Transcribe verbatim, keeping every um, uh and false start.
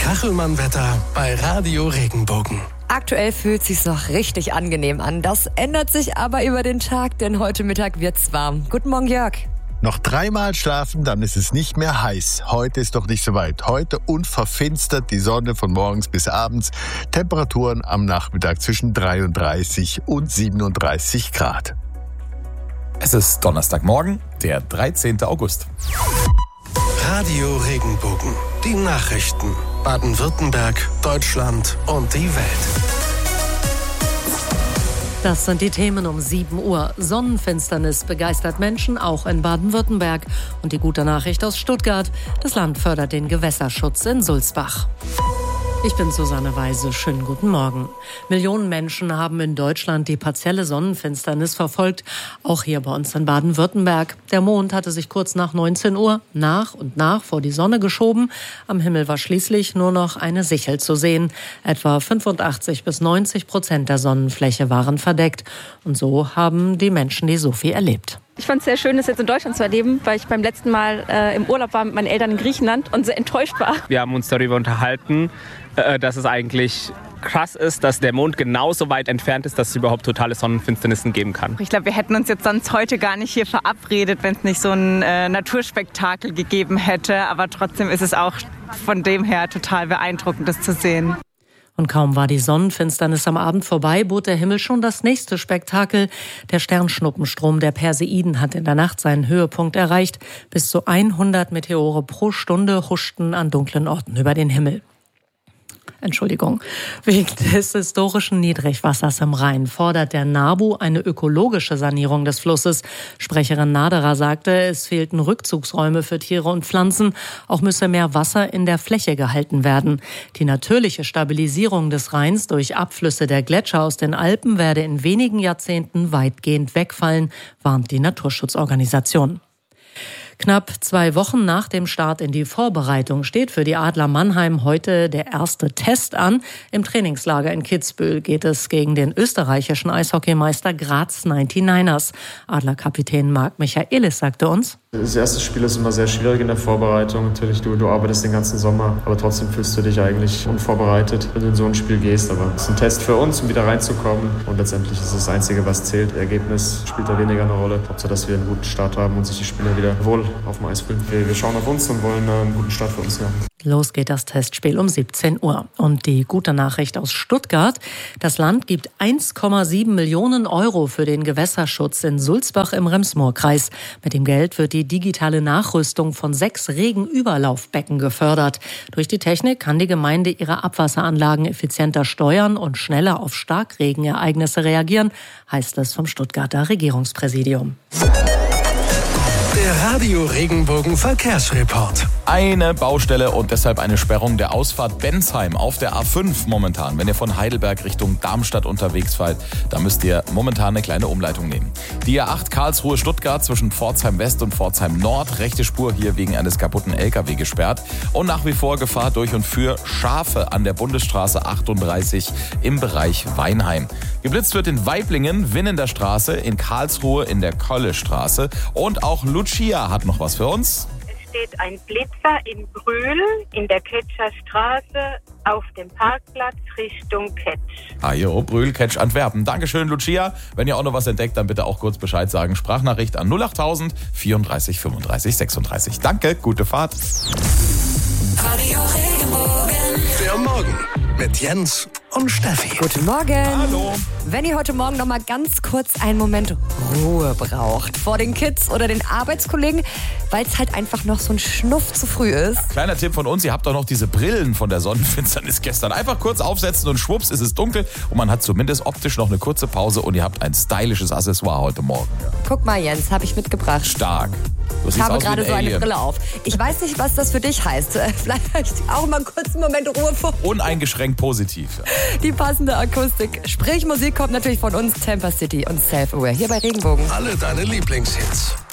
Kachelmann-Wetter bei Radio Regenbogen. Aktuell fühlt es sich noch richtig angenehm an. Das ändert sich aber über den Tag, denn heute Mittag wird's warm. Guten Morgen, Jörg. Noch dreimal schlafen, dann ist es nicht mehr heiß. Heute ist doch nicht so weit. Heute unverfinstert die Sonne von morgens bis abends. Temperaturen am Nachmittag zwischen dreiunddreißig und siebenunddreißig Grad. Es ist Donnerstagmorgen, der dreizehnten August. Radio Regenbogen. Die Nachrichten. Baden-Württemberg, Deutschland und die Welt. Das sind die Themen um sieben Uhr. Sonnenfinsternis begeistert Menschen, auch in Baden-Württemberg. Und die gute Nachricht aus Stuttgart: Das Land fördert den Gewässerschutz in Sulzbach. Ich bin Susanne Weise. Schönen guten Morgen. Millionen Menschen haben in Deutschland die partielle Sonnenfinsternis verfolgt, auch hier bei uns in Baden-Württemberg. Der Mond hatte sich kurz nach neunzehn Uhr nach und nach vor die Sonne geschoben. Am Himmel war schließlich nur noch eine Sichel zu sehen. Etwa fünfundachtzig bis neunzig Prozent der Sonnenfläche waren verdeckt. Und so haben die Menschen die Sophie erlebt. Ich fand es sehr schön, das jetzt in Deutschland zu erleben, weil ich beim letzten Mal äh, im Urlaub war mit meinen Eltern in Griechenland und sehr enttäuscht war. Wir haben uns darüber unterhalten, äh, dass es eigentlich krass ist, dass der Mond genauso weit entfernt ist, dass es überhaupt totale Sonnenfinsternissen geben kann. Ich glaube, wir hätten uns jetzt sonst heute gar nicht hier verabredet, wenn es nicht so ein äh, Naturspektakel gegeben hätte. Aber trotzdem ist es auch von dem her total beeindruckend, das zu sehen. Und kaum war die Sonnenfinsternis am Abend vorbei, bot der Himmel schon das nächste Spektakel. Der Sternschnuppenstrom der Perseiden hat in der Nacht seinen Höhepunkt erreicht. Bis zu hundert Meteore pro Stunde huschten an dunklen Orten über den Himmel. Entschuldigung. Wegen des historischen Niedrigwassers im Rhein fordert der NABU eine ökologische Sanierung des Flusses. Sprecherin Naderer sagte, es fehlten Rückzugsräume für Tiere und Pflanzen. Auch müsse mehr Wasser in der Fläche gehalten werden. Die natürliche Stabilisierung des Rheins durch Abflüsse der Gletscher aus den Alpen werde in wenigen Jahrzehnten weitgehend wegfallen, warnt die Naturschutzorganisation. Knapp zwei Wochen nach dem Start in die Vorbereitung steht für die Adler Mannheim heute der erste Test an. Im Trainingslager in Kitzbühel geht es gegen den österreichischen Eishockeymeister Graz neunundneunzigers. Adlerkapitän Marc Michaelis sagte uns: Das erste Spiel ist immer sehr schwierig in der Vorbereitung. Natürlich, du, du arbeitest den ganzen Sommer, aber trotzdem fühlst du dich eigentlich unvorbereitet, wenn du in so ein Spiel gehst. Aber es ist ein Test für uns, um wieder reinzukommen. Und letztendlich ist es das Einzige, was zählt. Das Ergebnis spielt da weniger eine Rolle. Hauptsache, dass wir einen guten Start haben und sich die Spieler wieder wohl auf dem Eis fühlen. Wir, wir schauen auf uns und wollen einen guten Start für uns machen. Los geht das Testspiel um siebzehn Uhr. Und die gute Nachricht aus Stuttgart: Das Land gibt eins Komma sieben Millionen Euro für den Gewässerschutz in Sulzbach im Rems-Murr-Kreis. Mit dem Geld wird die digitale Nachrüstung von sechs Regenüberlaufbecken gefördert. Durch die Technik kann die Gemeinde ihre Abwasseranlagen effizienter steuern und schneller auf Starkregenereignisse reagieren, heißt es vom Stuttgarter Regierungspräsidium. Der Radio Regenbogen Verkehrsreport. Eine Baustelle und deshalb eine Sperrung der Ausfahrt Bensheim auf der A fünf momentan. Wenn ihr von Heidelberg Richtung Darmstadt unterwegs seid, da müsst ihr momentan eine kleine Umleitung nehmen. Die A acht Karlsruhe-Stuttgart zwischen Pforzheim West und Pforzheim Nord. Rechte Spur hier wegen eines kaputten L K W gesperrt. Und nach wie vor Gefahr durch und für Schafe an der Bundesstraße achtunddreißig im Bereich Weinheim. Geblitzt wird in Weiblingen, Winnender Straße, in Karlsruhe in der Kollestraße. Und auch Lucia hat noch was für uns. Es steht ein Blitzer in Brühl in der Ketscher Straße auf dem Parkplatz Richtung Ketsch. Ah, jo, Brühl, Ketsch, Antwerpen. Dankeschön, Lucia. Wenn ihr auch noch was entdeckt, dann bitte auch kurz Bescheid sagen. Sprachnachricht an null achttausend vierunddreißig fünfunddreißig sechsunddreißig. Danke, gute Fahrt. Radio Regenbogen. Der Morgen mit Jens und Steffi. Guten Morgen. Hallo. Wenn ihr heute Morgen noch mal ganz kurz einen Moment Ruhe braucht vor den Kids oder den Arbeitskollegen, weil es halt einfach noch so ein Schnuff zu früh ist. Kleiner Tipp von uns, ihr habt doch noch diese Brillen von der Sonnenfinsternis gestern. Einfach kurz aufsetzen und schwupps ist es dunkel und man hat zumindest optisch noch eine kurze Pause und ihr habt ein stylisches Accessoire heute Morgen. Guck mal, Jens, habe ich mitgebracht. Stark. Du Ich habe aus wie gerade ein so eine Alien. Brille auf. Ich weiß nicht, was das für dich heißt. Vielleicht auch mal einen kurzen Moment Ruhe vor. Uneingeschränkt positiv. Die passende Akustik. Sprich, Musik kommt natürlich von uns, Temper City und Self-Aware. Hier bei Regenbogen. Alle deine Lieblingshits.